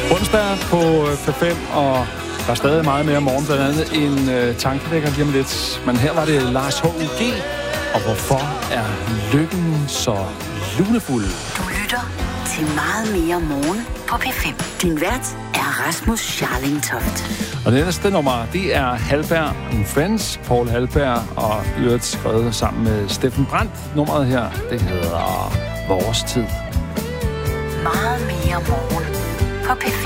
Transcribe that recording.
Onsdag på P5, og der er stadig meget mere morgen, blandt andet en tankevækker lige om lidt. Men her var det Lars H.U.G. Og hvorfor er lykken så lunefuld? Du lytter til meget mere morgen på P5. Din vært er Rasmus Scharling Toft. Og det næste nummer, det er Hallberg and Friends, Paul Hallberg, og øvrigt skrevet sammen med Steffen Brandt. Nummeret her, det hedder Vores Tid. Meget mere morgen på P5.